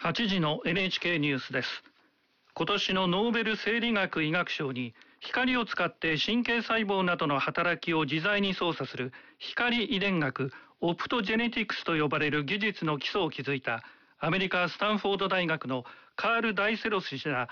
8時の NHK ニュースです。今年のノーベル生理学・医学賞に光を使って神経細胞などの働きを自在に操作する光遺伝学オプトジェネティクスと呼ばれる技術の基礎を築いたアメリカスタンフォード大学のカール・ダイセロス氏ら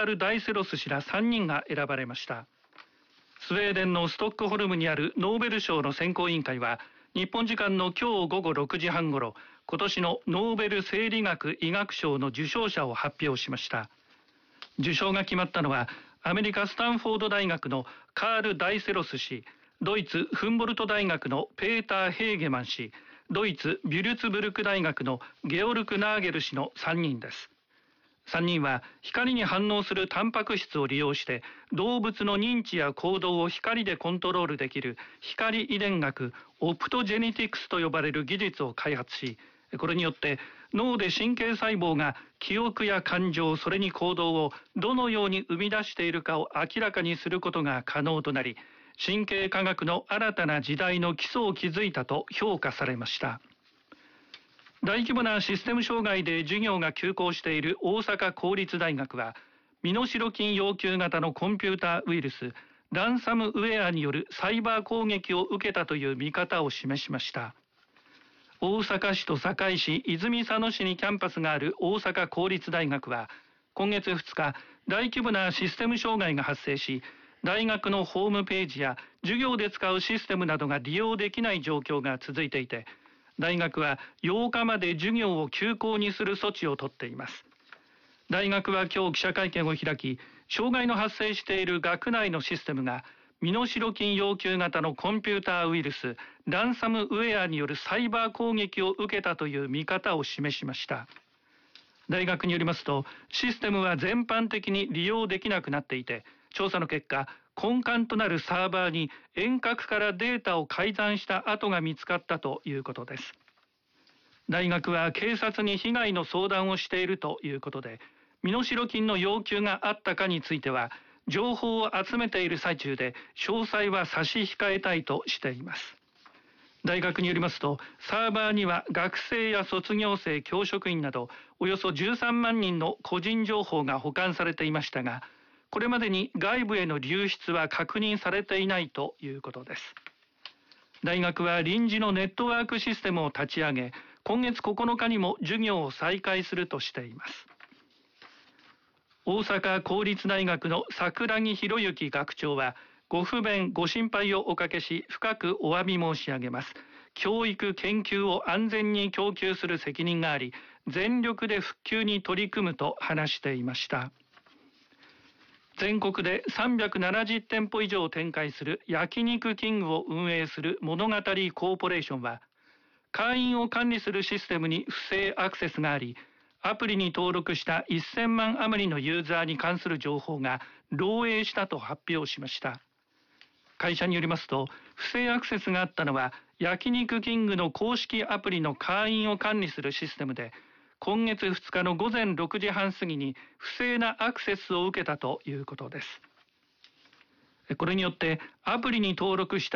3人が選ばれました。スウェーデンのストックホルムにあるノーベル賞の選考委員会は日本時間の今日午後6時半ごろ、今年のノーベル生理学・医学賞の受賞者を発表しました。受賞が決まったのはアメリカスタンフォード大学のカール・ダイセロス氏、ドイツフンボルト大学のペーター・ヘーゲマン氏、ドイツビュルツブルク大学のゲオルク・ナーゲル氏の3人です。3人は光に反応するタンパク質を利用して動物の認知や行動を光でコントロールできる光遺伝学オプトジェネティクスと呼ばれる技術を開発し、これによって脳で神経細胞が記憶や感情、それに行動をどのように生み出しているかを明らかにすることが可能となり、神経科学の新たな時代の基礎を築いたと評価されました。大規模なシステム障害で授業が休校している大阪公立大学は身代金要求型のコンピューターウイルスランサムウェアによるサイバー攻撃を受けたという見方を示しました。大阪市と堺市、泉佐野市にキャンパスがある大阪公立大学は今月2日、大規模なシステム障害が発生し、大学のホームページや授業で使うシステムなどが利用できない状況が続いていて、大学は8日まで授業を休校にする措置を取っています。大学は今日記者会見を開き、障害の発生している学内のシステムが身代金要求型のコンピューターウイルスランサムウェアによるサイバー攻撃を受けたという見方を示しました。大学によりますと、システムは全般的に利用できなくなっていて、調査の結果、根幹となるサーバーに遠隔からデータを改ざんした跡が見つかったということです。大学は警察に被害の相談をしているということで、身代金の要求があったかについては情報を集めている最中で詳細は差し控えたいとしています。大学によりますと、サーバーには学生や卒業生、教職員などおよそ13万人の個人情報が保管されていましたが、これまでに外部への流出は確認されていないということです。大学は臨時のネットワークシステムを立ち上げ、今月9日にも授業を再開するとしています。大阪公立大学の桜木博之学長は、ご不便ご心配をおかけし深くお詫び申し上げます。教育研究を安全に供給する責任があり、全力で復旧に取り組むと話していました。全国で370店舗以上を展開する焼肉キングを運営する物語コーポレーションは、会員を管理するシステムに不正アクセスがあり、アプリに登録した1000万余りのユーザーに関する情報が漏洩したと発表しました。会社によりますと、不正アクセスがあったのは焼肉キングの公式アプリの会員を管理するシステムで、今月2日の午前6時半過ぎに不正なアクセスを受けたということです。これによってアプリに登録した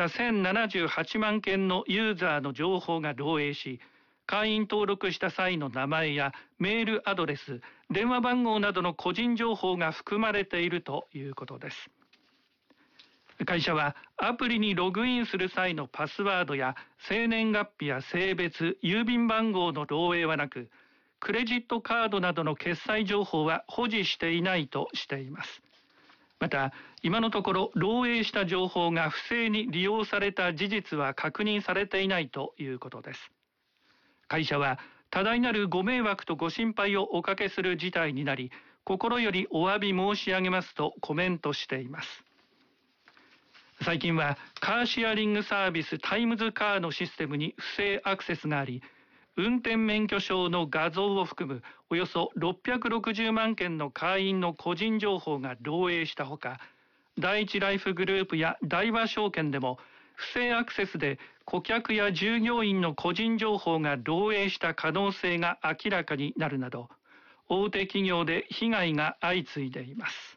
1078万件のユーザーの情報が漏洩し、会員登録した際の名前やメールアドレス、電話番号などの個人情報が含まれているということです。会社はアプリにログインする際のパスワードや生年月日や性別、郵便番号の漏洩はなく、クレジットカードなどの決済情報は保持していないとしています。また、今のところ漏洩した情報が不正に利用された事実は確認されていないということです。会社は多大なるご迷惑とご心配をおかけする事態になり、心よりお詫び申し上げますとコメントしています。最近はカーシェアリングサービスタイムズカーのシステムに不正アクセスがあり、運転免許証の画像を含むおよそ660万件の会員の個人情報が漏洩したほか、第一ライフグループや大和証券でも不正アクセスで顧客や従業員の個人情報が漏洩した可能性が明らかになるなど、大手企業で被害が相次いでいます。